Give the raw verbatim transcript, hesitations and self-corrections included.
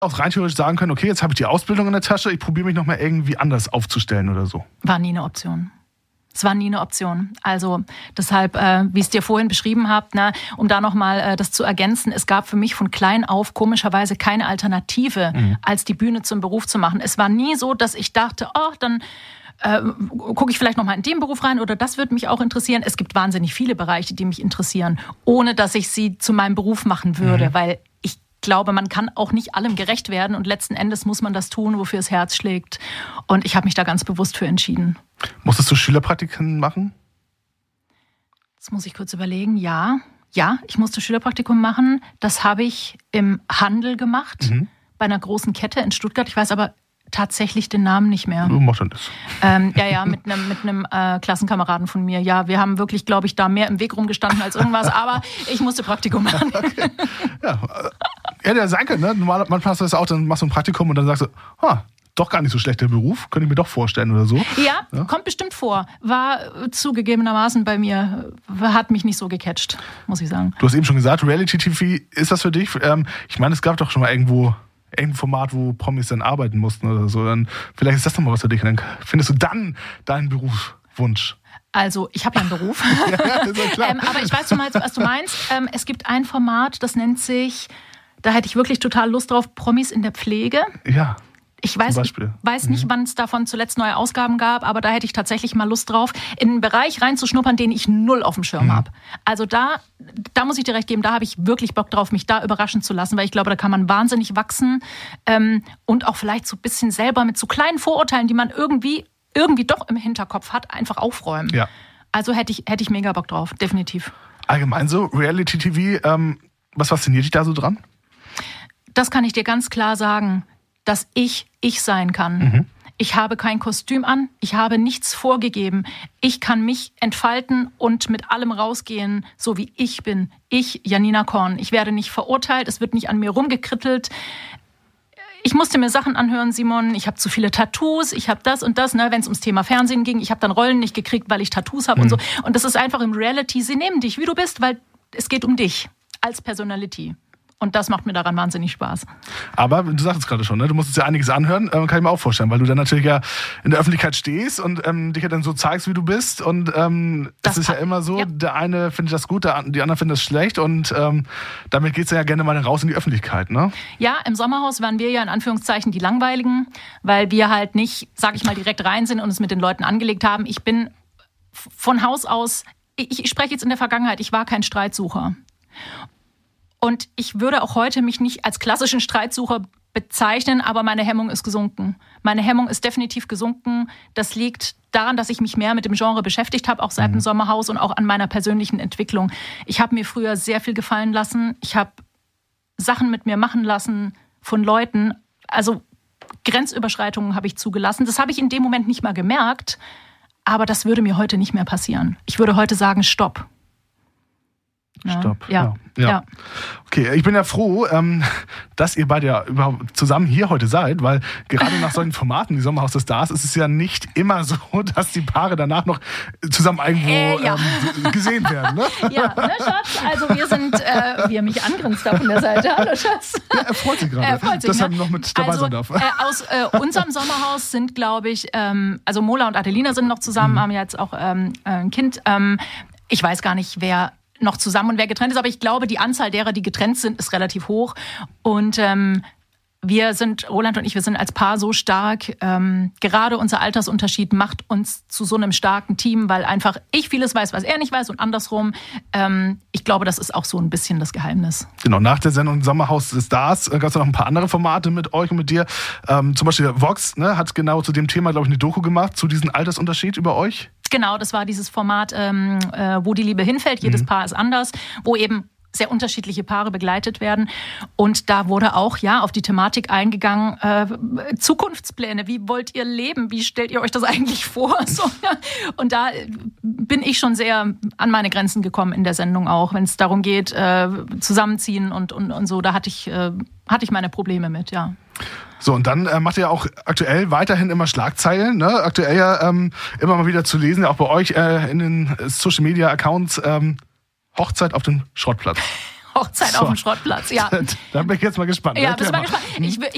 auch rein theoretisch sagen können, okay, jetzt habe ich die Ausbildung in der Tasche, ich probiere mich nochmal irgendwie anders aufzustellen oder so? War nie eine Option. Es war nie eine Option. Also deshalb, äh, wie ich es dir vorhin beschrieben habe, ne, um da nochmal äh, das zu ergänzen, es gab für mich von klein auf komischerweise keine Alternative, mhm. als die Bühne zum Beruf zu machen. Es war nie so, dass ich dachte, oh, dann äh, gucke ich vielleicht nochmal in den Beruf rein oder das würde mich auch interessieren. Es gibt wahnsinnig viele Bereiche, die mich interessieren, ohne dass ich sie zu meinem Beruf machen würde, mhm. weil ich glaube, man kann auch nicht allem gerecht werden und letzten Endes muss man das tun, wofür das Herz schlägt. Und ich habe mich da ganz bewusst für entschieden. Musstest du Schülerpraktiken machen? Das muss ich kurz überlegen. Ja, ja, ich musste Schülerpraktikum machen. Das habe ich im Handel gemacht, mhm. bei einer großen Kette in Stuttgart. Ich weiß aber tatsächlich den Namen nicht mehr. Du machst das. Ähm, ja, ja, mit einem mit einem äh, Klassenkameraden von mir. Ja, wir haben wirklich, glaube ich, da mehr im Weg rumgestanden als irgendwas. Aber ich musste Praktikum machen. Okay. Ja, hätte ja sein können, ne? Normal, manchmal hast du das auch, dann machst du ein Praktikum und dann sagst du, ha, doch gar nicht so schlecht der Beruf, könnte ich mir doch vorstellen oder so. Ja, ja, kommt bestimmt vor. War zugegebenermaßen bei mir, hat mich nicht so gecatcht, muss ich sagen. Du hast eben schon gesagt, Reality-T V, ist das für dich? Ähm, ich meine, es gab doch schon mal irgendwo irgendein Format, wo Promis dann arbeiten mussten oder so. Dann vielleicht ist das doch mal was für dich. Und dann findest du dann deinen Berufswunsch. Also, ich habe ja einen Beruf. Ja, ist ja klar. ähm, aber ich weiß, was du meinst. Ähm, es gibt ein Format, das nennt sich, da hätte ich wirklich total Lust drauf, Promis in der Pflege. Ja. Ich weiß, ich weiß nicht, mhm. wann es davon zuletzt neue Ausgaben gab, aber da hätte ich tatsächlich mal Lust drauf, in einen Bereich reinzuschnuppern, den ich null auf dem Schirm mhm. habe. Also da, da muss ich dir recht geben, da habe ich wirklich Bock drauf, mich da überraschen zu lassen, weil ich glaube, da kann man wahnsinnig wachsen ähm, und auch vielleicht so ein bisschen selber mit so kleinen Vorurteilen, die man irgendwie, irgendwie doch im Hinterkopf hat, einfach aufräumen. Ja. Also hätte ich, hätte ich mega Bock drauf, definitiv. Allgemein so, Reality-T V, ähm, was fasziniert dich da so dran? Das kann ich dir ganz klar sagen, dass ich ich sein kann. Mhm. Ich habe kein Kostüm an, ich habe nichts vorgegeben. Ich kann mich entfalten und mit allem rausgehen, so wie ich bin. Ich, Janina Korn. Ich werde nicht verurteilt, es wird nicht an mir rumgekrittelt. Ich musste mir Sachen anhören, Simon, ich habe zu viele Tattoos, ich habe das und das, ne, wenn es ums Thema Fernsehen ging. Ich habe dann Rollen nicht gekriegt, weil ich Tattoos habe mhm. und so. Und das ist einfach im Reality, sie nehmen dich, wie du bist, weil es geht um dich als Personality. Und das macht mir daran wahnsinnig Spaß. Aber du sagst es gerade schon, ne? Du musstest ja einiges anhören, äh, kann ich mir auch vorstellen, weil du dann natürlich ja in der Öffentlichkeit stehst und ähm, dich ja dann so zeigst, wie du bist. Und ähm, es ist ja immer so, ja. der eine findet das gut, der, die anderen finden das schlecht. Und ähm, damit geht's ja gerne mal raus in die Öffentlichkeit, ne? Ja, im Sommerhaus waren wir ja in Anführungszeichen die Langweiligen, weil wir halt nicht, sag ich mal, direkt rein sind und es mit den Leuten angelegt haben. Ich bin von Haus aus, ich, ich spreche jetzt in der Vergangenheit, ich war kein Streitsucher. Und ich würde auch heute mich nicht als klassischen Streitsucher bezeichnen, aber meine Hemmung ist gesunken. Meine Hemmung ist definitiv gesunken. Das liegt daran, dass ich mich mehr mit dem Genre beschäftigt habe, auch seit mhm. dem Sommerhaus und auch an meiner persönlichen Entwicklung. Ich habe mir früher sehr viel gefallen lassen. Ich habe Sachen mit mir machen lassen von Leuten. Also Grenzüberschreitungen habe ich zugelassen. Das habe ich in dem Moment nicht mal gemerkt, aber das würde mir heute nicht mehr passieren. Ich würde heute sagen, stopp. Stopp. Ja. Ja. ja. Okay, ich bin ja froh, dass ihr beide ja überhaupt zusammen hier heute seid, weil gerade nach solchen Formaten wie Sommerhaus der Stars ist es ja nicht immer so, dass die Paare danach noch zusammen irgendwo äh, ja. ähm, gesehen werden. Ne? Ja, ne, Schatz? Also wir sind, äh, wie er mich angrinst da von der Seite. Hallo, Schatz. Ja, er freut sich gerade, er freut sich, dass ne? er noch mit dabei also, sein darf. Äh, aus äh, unserem Sommerhaus sind, glaube ich, ähm, also Mola und Adelina sind noch zusammen, mhm. haben jetzt auch ähm, ein Kind. Ähm, ich weiß gar nicht, wer noch zusammen und wer getrennt ist, aber ich glaube, die Anzahl derer, die getrennt sind, ist relativ hoch. Und ähm, wir sind, Roland und ich, wir sind als Paar so stark. Ähm, gerade unser Altersunterschied macht uns zu so einem starken Team, weil einfach ich vieles weiß, was er nicht weiß und andersrum. Ähm, ich glaube, das ist auch so ein bisschen das Geheimnis. Genau, nach der Sendung Sommerhaus der Stars gab es noch ein paar andere Formate mit euch und mit dir. Ähm, zum Beispiel Vox ne, hat genau zu dem Thema, glaube ich, eine Doku gemacht, zu diesem Altersunterschied über euch. Genau, das war dieses Format, ähm, äh, wo die Liebe hinfällt. Jedes mhm. Paar ist anders, wo eben sehr unterschiedliche Paare begleitet werden. Und da wurde auch ja auf die Thematik eingegangen, äh, Zukunftspläne, wie wollt ihr leben, wie stellt ihr euch das eigentlich vor? So, ja. Und da bin ich schon sehr an meine Grenzen gekommen in der Sendung auch, wenn es darum geht, äh, zusammenziehen und, und, und so, da hatte ich, äh, hatte ich meine Probleme mit, ja. So, und dann äh, macht ihr auch aktuell weiterhin immer Schlagzeilen, ne? Aktuell ja ähm, immer mal wieder zu lesen, auch bei euch äh, in den Social-Media-Accounts, ähm, Hochzeit auf dem Schrottplatz. Hochzeit so. Auf dem Schrottplatz, ja. Da bin ich jetzt mal gespannt. Ja, bist du mal gespannt. Ich, ich